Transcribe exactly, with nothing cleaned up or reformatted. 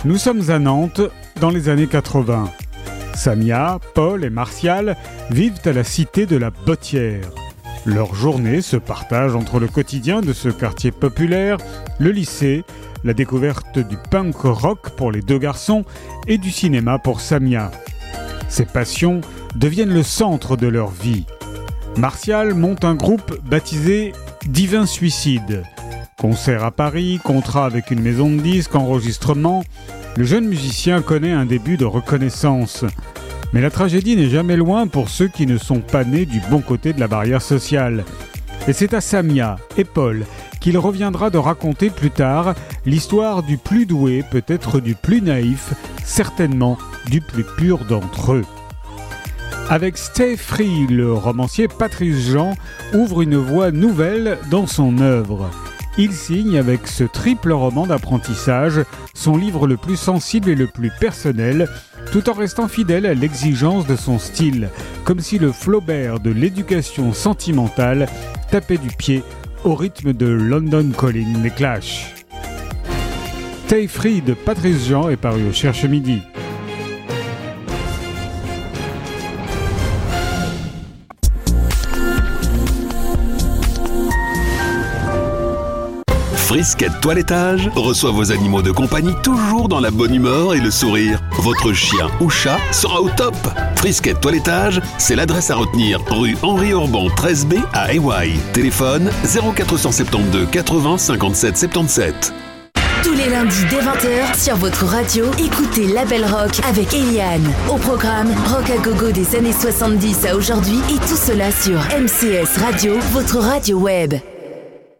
Nous sommes à Nantes dans les années quatre-vingts. Samia, Paul et Martial vivent à la cité de la Bottière. Leur journée se partage entre le quotidien de ce quartier populaire, le lycée, la découverte du punk rock pour les deux garçons et du cinéma pour Samia. Ces passions deviennent le centre de leur vie. Martial monte un groupe baptisé Divin Suicide. Concert à Paris, contrat avec une maison de disques, enregistrement, le jeune musicien connaît un début de reconnaissance. Mais la tragédie n'est jamais loin pour ceux qui ne sont pas nés du bon côté de la barrière sociale. Et c'est à Samia et Paul qu'il reviendra de raconter plus tard l'histoire du plus doué, peut-être du plus naïf, certainement du plus pur d'entre eux. Avec Stay Free, le romancier Patrice Jean ouvre une voie nouvelle dans son œuvre. Il signe avec ce triple roman d'apprentissage son livre le plus sensible et le plus personnel, tout en restant fidèle à l'exigence de son style, comme si le Flaubert de l'éducation sentimentale tapait du pied au rythme de London Calling, les Clash. Stay Free de Patrice Jean est paru au Cherche Midi. Frisquette Toilettage reçoit vos animaux de compagnie toujours dans la bonne humeur et le sourire. Votre chien ou chat sera au top. Frisquette Toilettage, c'est l'adresse à retenir, rue Henri Orban treize B à Hawaii. Téléphone zéro quatre cent soixante-douze quatre-vingts cinquante-sept soixante-dix-sept. Tous les lundis dès vingt heures sur votre radio, écoutez Label Rock avec Eliane. Au programme, rock à gogo des années soixante-dix à aujourd'hui et tout cela sur M C S Radio, votre radio web.